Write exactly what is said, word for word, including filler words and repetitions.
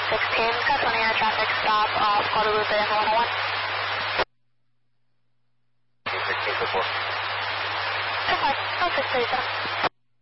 sixteen, got twenty air traffic stop off Guadalupe and one oh one. sixteen to four. Okay, oh six thirty-seven.